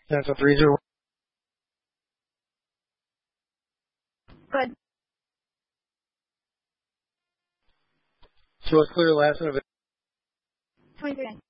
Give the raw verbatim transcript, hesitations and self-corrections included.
That's a three zero. Good. So what's clear last of it? twenty-three.